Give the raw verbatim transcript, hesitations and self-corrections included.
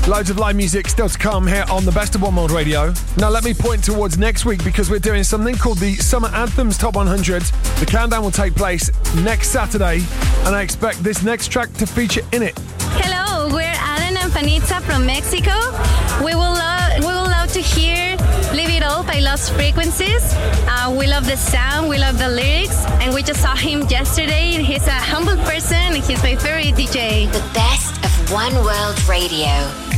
Loads of live music still to come here on the Best of One World Radio. Now let me point towards next week because we're doing something called the Summer Anthems Top one hundred. The countdown will take place next Saturday, and I expect this next track to feature in it. Hello, we're Alan and Fanitza from Mexico. We will love, we will love to hear Leave It All by Lost Frequencies. Uh, we love the sound, we love the lyrics, and we just saw him yesterday. He's a humble person, and he's my favorite D J. The Best of One World Radio.